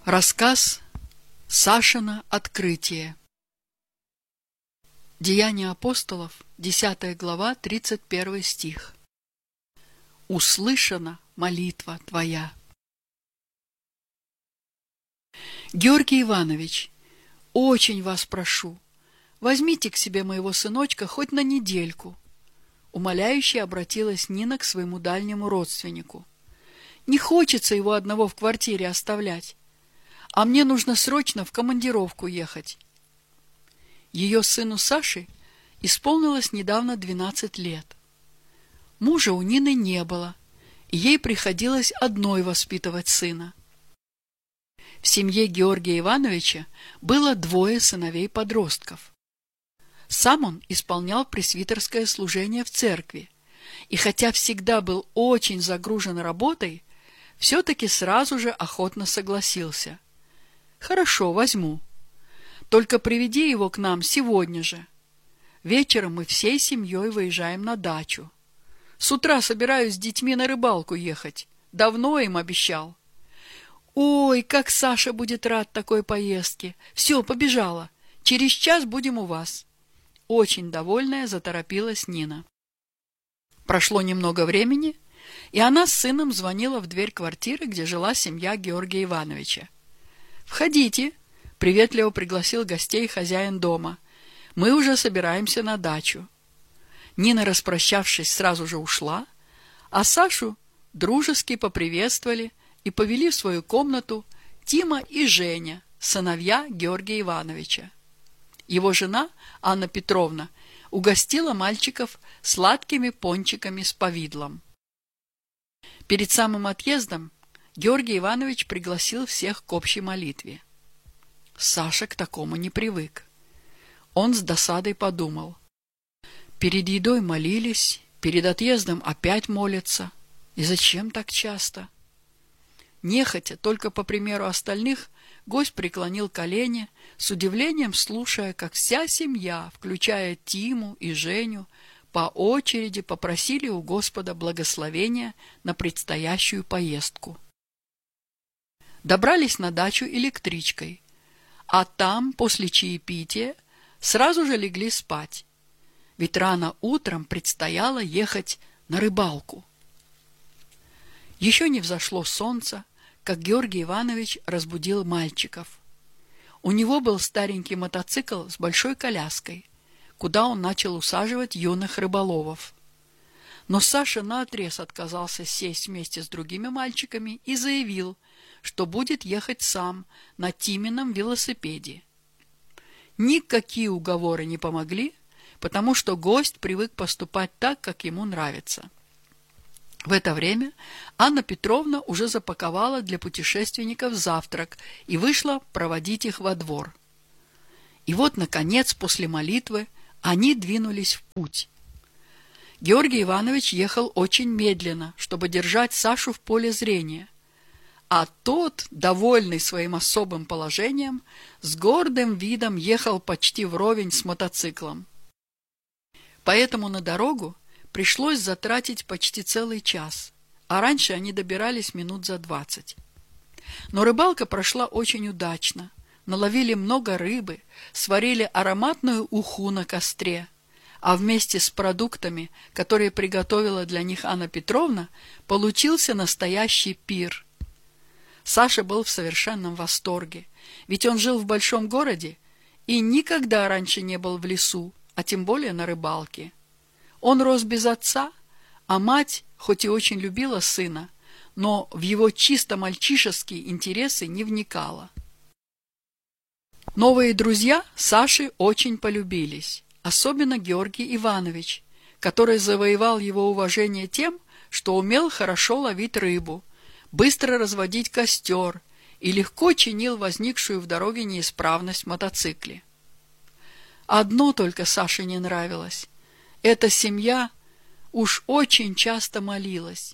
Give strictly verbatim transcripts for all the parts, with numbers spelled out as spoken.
Рассказ Сашино открытие. Деяния апостолов, десятая глава, тридцать первый стих. Услышана молитва твоя. Георгий Иванович, очень вас прошу, возьмите к себе моего сыночка хоть на недельку. Умоляюще обратилась Нина к своему дальнему родственнику. Не хочется его одного в квартире оставлять. А мне нужно срочно в командировку ехать. Ее сыну Саше исполнилось недавно двенадцать лет. Мужа у Нины не было, и ей приходилось одной воспитывать сына. В семье Георгия Ивановича было двое сыновей-подростков. Сам он исполнял пресвитерское служение в церкви, и хотя всегда был очень загружен работой, все-таки сразу же охотно согласился. «Хорошо, возьму. Только приведи его к нам сегодня же. Вечером мы всей семьей выезжаем на дачу. С утра собираюсь с детьми на рыбалку ехать. Давно им обещал». «Ой, как Саша будет рад такой поездке! Все, побежала. Через час будем у вас». Очень довольная заторопилась Нина. Прошло немного времени, и она с сыном звонила в дверь квартиры, где жила семья Георгия Ивановича. «Входите», — приветливо пригласил гостей хозяин дома. «Мы уже собираемся на дачу». Нина, распрощавшись, сразу же ушла, а Сашу дружески поприветствовали и повели в свою комнату Тима и Женя, сыновья Георгия Ивановича. Его жена, Анна Петровна, угостила мальчиков сладкими пончиками с повидлом. Перед самым отъездом Георгий Иванович пригласил всех к общей молитве. Саша к такому не привык. Он с досадой подумал. Перед едой молились, перед отъездом опять молятся. И зачем так часто? Нехотя, только по примеру остальных, гость преклонил колени, с удивлением слушая, как вся семья, включая Тиму и Женю, по очереди попросили у Господа благословения на предстоящую поездку. Добрались на дачу электричкой, а там, после чаепития, сразу же легли спать, ведь рано утром предстояло ехать на рыбалку. Еще не взошло солнце, как Георгий Иванович разбудил мальчиков. У него был старенький мотоцикл с большой коляской, куда он начал усаживать юных рыболовов. Но Саша наотрез отказался сесть вместе с другими мальчиками и заявил, что будет ехать сам на Тимином велосипеде. Никакие уговоры не помогли, потому что гость привык поступать так, как ему нравится. В это время Анна Петровна уже запаковала для путешественников завтрак и вышла проводить их во двор. И вот, наконец, после молитвы они двинулись в путь. Георгий Иванович ехал очень медленно, чтобы держать Сашу в поле зрения, а тот, довольный своим особым положением, с гордым видом ехал почти вровень с мотоциклом. Поэтому на дорогу пришлось затратить почти целый час, а раньше они добирались минут за двадцать. Но рыбалка прошла очень удачно. Наловили много рыбы, сварили ароматную уху на костре, а вместе с продуктами, которые приготовила для них Анна Петровна, получился настоящий пир. Саша был в совершенном восторге, ведь он жил в большом городе и никогда раньше не был в лесу, а тем более на рыбалке. Он рос без отца, а мать, хоть и очень любила сына, но в его чисто мальчишеские интересы не вникала. Новые друзья Саши очень полюбились, особенно Георгий Иванович, который завоевал его уважение тем, что умел хорошо ловить рыбу, быстро разводить костер и легко чинил возникшую в дороге неисправность в мотоцикле. Одно только Саше не нравилось. Эта семья уж очень часто молилась.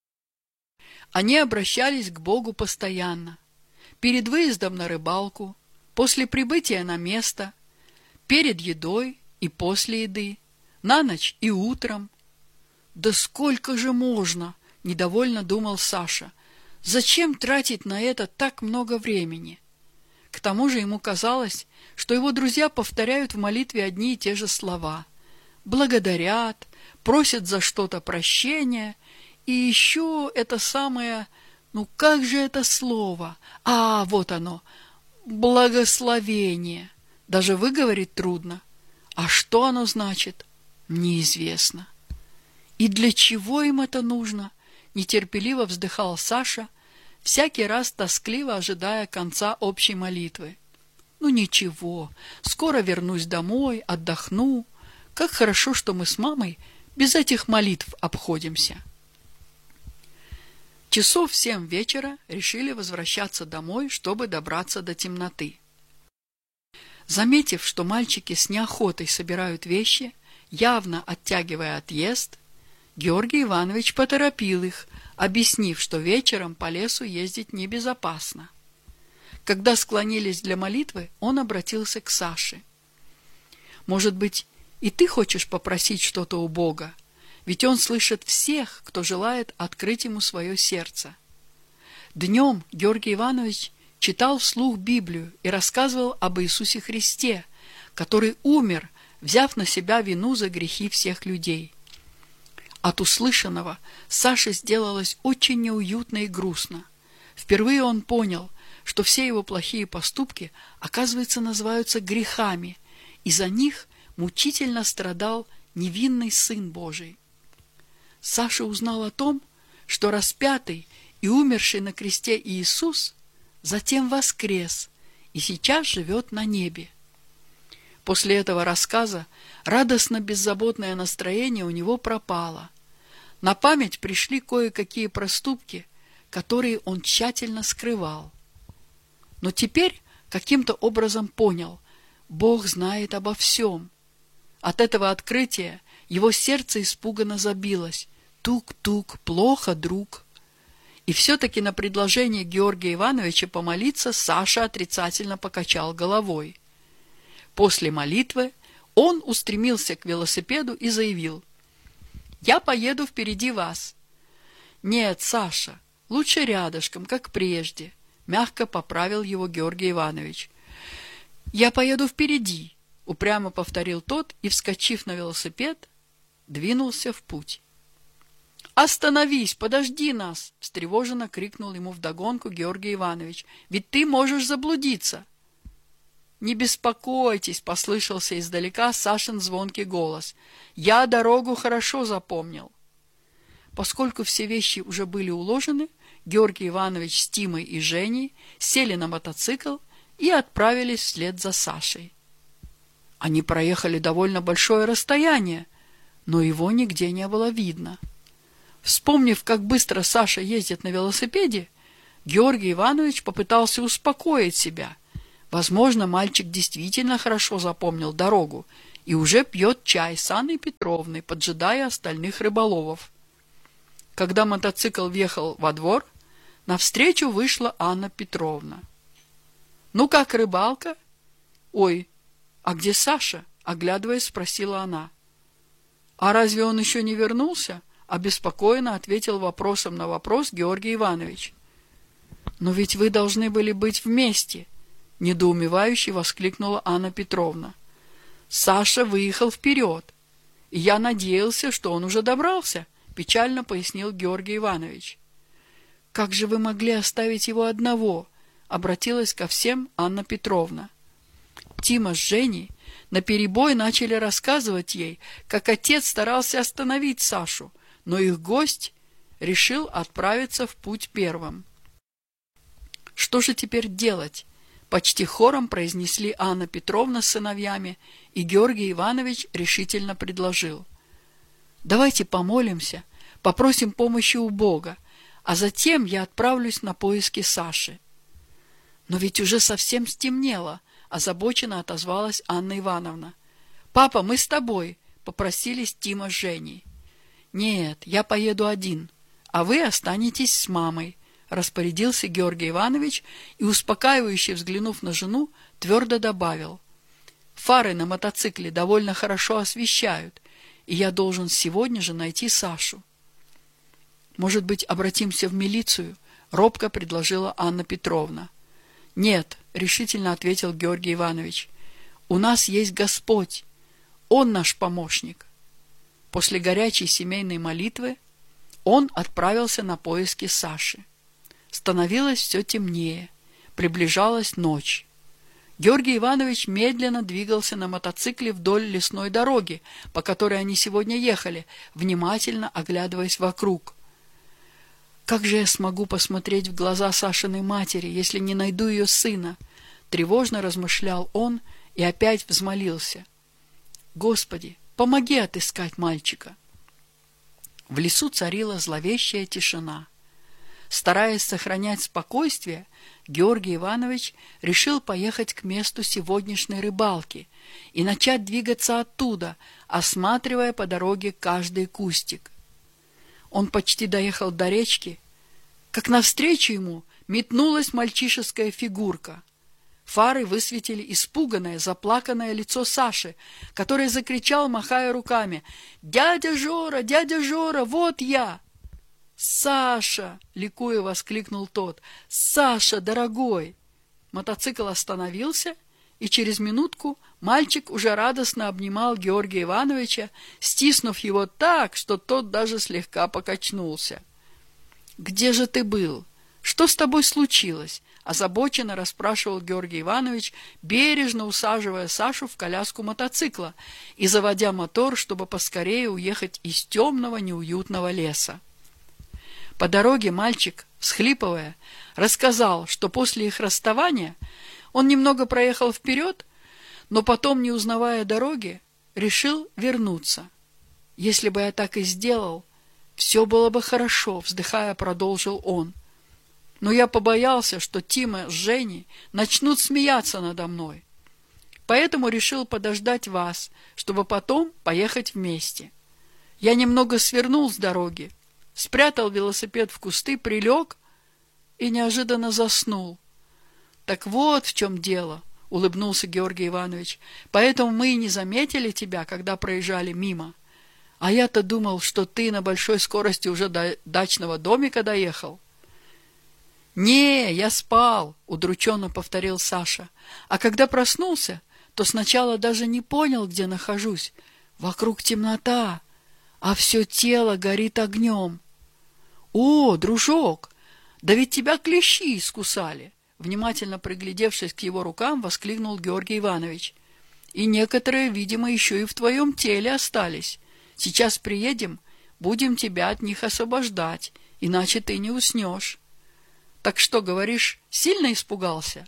Они обращались к Богу постоянно, перед выездом на рыбалку, после прибытия на место, перед едой и после еды, на ночь и утром. «Да сколько же можно?» – недовольно думал Саша. Зачем тратить на это так много времени? К тому же ему казалось, что его друзья повторяют в молитве одни и те же слова. Благодарят, просят за что-то прощения, и еще это самое, ну как же это слово? А, вот оно, благословение. Даже выговорить трудно. А что оно значит? Неизвестно. И для чего им это нужно? Нетерпеливо вздыхал Саша, всякий раз тоскливо ожидая конца общей молитвы. Ну ничего, скоро вернусь домой, отдохну. Как хорошо, что мы с мамой без этих молитв обходимся. Часов в семь вечера решили возвращаться домой, чтобы добраться до темноты. Заметив, что мальчики с неохотой собирают вещи, явно оттягивая отъезд, Георгий Иванович поторопил их, объяснив, что вечером по лесу ездить небезопасно. Когда склонились для молитвы, он обратился к Саше. «Может быть, и ты хочешь попросить что-то у Бога? Ведь Он слышит всех, кто желает открыть Ему свое сердце». Днем Георгий Иванович читал вслух Библию и рассказывал об Иисусе Христе, который умер, взяв на себя вину за грехи всех людей. От услышанного Саше сделалось очень неуютно и грустно. Впервые он понял, что все его плохие поступки, оказывается, называются грехами, и за них мучительно страдал невинный Сын Божий. Саша узнал о том, что распятый и умерший на кресте Иисус затем воскрес и сейчас живет на небе. После этого рассказа радостно-беззаботное настроение у него пропало. На память пришли кое-какие проступки, которые он тщательно скрывал. Но теперь каким-то образом понял, Бог знает обо всем. От этого открытия его сердце испуганно забилось. Тук-тук, плохо, друг. И все-таки на предложение Георгия Ивановича помолиться Саша отрицательно покачал головой. После молитвы он устремился к велосипеду и заявил: «Я поеду впереди вас». «Нет, Саша, лучше рядышком, как прежде», — мягко поправил его Георгий Иванович. «Я поеду впереди», — упрямо повторил тот и, вскочив на велосипед, двинулся в путь. «Остановись, подожди нас!» — встревоженно крикнул ему вдогонку Георгий Иванович. «Ведь ты можешь заблудиться!» «Не беспокойтесь!» — послышался издалека Сашин звонкий голос. «Я дорогу хорошо запомнил!» Поскольку все вещи уже были уложены, Георгий Иванович с Тимой и Женей сели на мотоцикл и отправились вслед за Сашей. Они проехали довольно большое расстояние, но его нигде не было видно. Вспомнив, как быстро Саша ездит на велосипеде, Георгий Иванович попытался успокоить себя. Возможно, мальчик действительно хорошо запомнил дорогу и уже пьет чай с Анной Петровной, поджидая остальных рыболовов. Когда мотоцикл въехал во двор, навстречу вышла Анна Петровна. «Ну как, рыбалка?» «Ой, а где Саша?» — оглядываясь, спросила она. «А разве он еще не вернулся?» — обеспокоенно ответил вопросом на вопрос Георгий Иванович. «Но ведь вы должны были быть вместе!» — недоумевающе воскликнула Анна Петровна. «Саша выехал вперед, и я надеялся, что он уже добрался», — печально пояснил Георгий Иванович. «Как же вы могли оставить его одного?» — обратилась ко всем Анна Петровна. Тима с Женей наперебой начали рассказывать ей, как отец старался остановить Сашу, но их гость решил отправиться в путь первым. «Что же теперь делать?» — почти хором произнесли Анна Петровна с сыновьями, и Георгий Иванович решительно предложил: «Давайте помолимся, попросим помощи у Бога, а затем я отправлюсь на поиски Саши». «Но ведь уже совсем стемнело», — озабоченно отозвалась Анна Ивановна. «Папа, мы с тобой», — попросились Тима с Женей. «Нет, я поеду один, а вы останетесь с мамой», — распорядился Георгий Иванович и, успокаивающе взглянув на жену, твердо добавил: «Фары на мотоцикле довольно хорошо освещают, и я должен сегодня же найти Сашу». «Может быть, обратимся в милицию?» — робко предложила Анна Петровна. «Нет», — решительно ответил Георгий Иванович, — «у нас есть Господь, Он наш помощник». После горячей семейной молитвы он отправился на поиски Саши. Становилось все темнее, приближалась ночь. Георгий Иванович медленно двигался на мотоцикле вдоль лесной дороги, по которой они сегодня ехали, внимательно оглядываясь вокруг. «Как же я смогу посмотреть в глаза Сашиной матери, если не найду ее сына?» Тревожно размышлял он и опять взмолился. «Господи, помоги отыскать мальчика!» В лесу царила зловещая тишина. Стараясь сохранять спокойствие, Георгий Иванович решил поехать к месту сегодняшней рыбалки и начать двигаться оттуда, осматривая по дороге каждый кустик. Он почти доехал до речки, как навстречу ему метнулась мальчишеская фигурка. Фары высветили испуганное, заплаканное лицо Саши, который закричал, махая руками: «Дядя Жора! Дядя Жора! Вот я!» «Саша!» — ликуя воскликнул тот. «Саша, дорогой!» Мотоцикл остановился, и через минутку мальчик уже радостно обнимал Георгия Ивановича, стиснув его так, что тот даже слегка покачнулся. «Где же ты был? Что с тобой случилось?» — озабоченно расспрашивал Георгий Иванович, бережно усаживая Сашу в коляску мотоцикла и заводя мотор, чтобы поскорее уехать из темного неуютного леса. По дороге мальчик, всхлипывая, рассказал, что после их расставания он немного проехал вперед, но потом, не узнавая дороги, решил вернуться. «Если бы я так и сделал, все было бы хорошо», — вздыхая, продолжил он. «Но я побоялся, что Тима с Женей начнут смеяться надо мной. Поэтому решил подождать вас, чтобы потом поехать вместе. Я немного свернул с дороги, спрятал велосипед в кусты, прилег и неожиданно заснул». «Так вот в чем дело», — улыбнулся Георгий Иванович. «Поэтому мы и не заметили тебя, когда проезжали мимо. А я-то думал, что ты на большой скорости уже до дачного домика доехал». «Не, я спал», — удрученно повторил Саша. «А когда проснулся, то сначала даже не понял, где нахожусь. Вокруг темнота, а все тело горит огнем». «О, дружок, да ведь тебя клещи искусали!» Внимательно приглядевшись к его рукам, воскликнул Георгий Иванович. «И некоторые, видимо, еще и в твоем теле остались. Сейчас приедем, будем тебя от них освобождать, иначе ты не уснешь». «Так что, говоришь, сильно испугался?»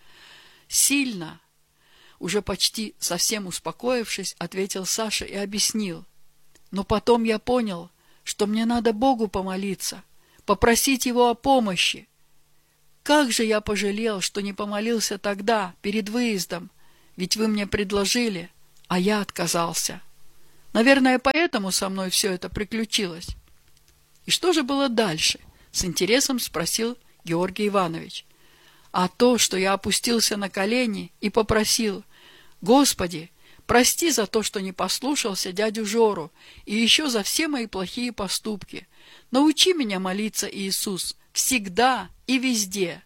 «Сильно», — уже почти совсем успокоившись, ответил Саша и объяснил. «Но потом я понял, что мне надо Богу помолиться, попросить Его о помощи. Как же я пожалел, что не помолился тогда, перед выездом, ведь вы мне предложили, а я отказался. Наверное, поэтому со мной все это приключилось». «И что же было дальше?» — с интересом спросил Георгий Иванович. «А то, что я опустился на колени и попросил: Господи, прости за то, что не послушался дядю Жору, и еще за все мои плохие поступки. Научи меня молиться, Иисус, всегда и везде».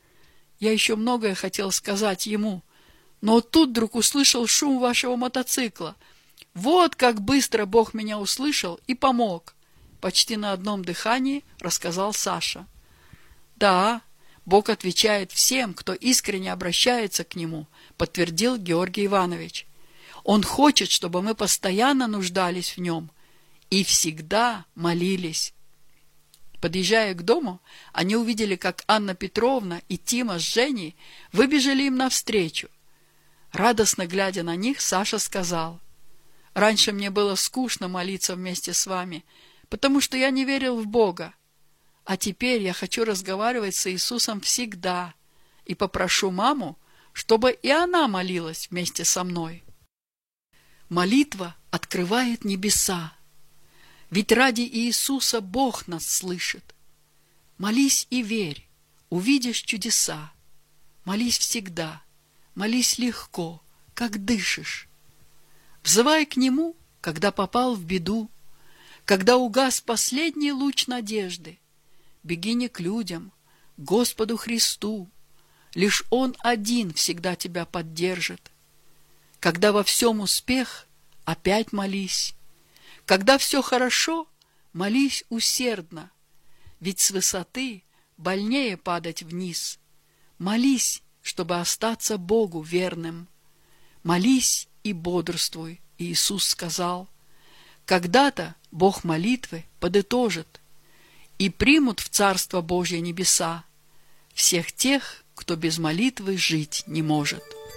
Я еще многое хотел сказать ему, но тут вдруг услышал шум вашего мотоцикла. Вот как быстро Бог меня услышал и помог. Почти на одном дыхании рассказал Саша. «Да, Бог отвечает всем, кто искренне обращается к Нему», подтвердил Георгий Иванович. «Он хочет, чтобы мы постоянно нуждались в Нем и всегда молились». Подъезжая к дому, они увидели, как Анна Петровна и Тима с Женей выбежали им навстречу. Радостно глядя на них, Саша сказал: «Раньше мне было скучно молиться вместе с вами, потому что я не верил в Бога. А теперь я хочу разговаривать с Иисусом всегда и попрошу маму, чтобы и она молилась вместе со мной». Молитва открывает небеса. Ведь ради Иисуса Бог нас слышит. Молись и верь, увидишь чудеса. Молись всегда, молись легко, как дышишь. Взывай к Нему, когда попал в беду, когда угас последний луч надежды. Беги не к людям, Господу Христу. Лишь Он один всегда тебя поддержит. Когда во всем успех, опять молись. Когда все хорошо, молись усердно. Ведь с высоты больнее падать вниз. Молись, чтобы остаться Богу верным. Молись и бодрствуй, Иисус сказал. Когда-то Бог молитвы подытожит, и примут в Царство Божье небеса всех тех, кто без молитвы жить не может.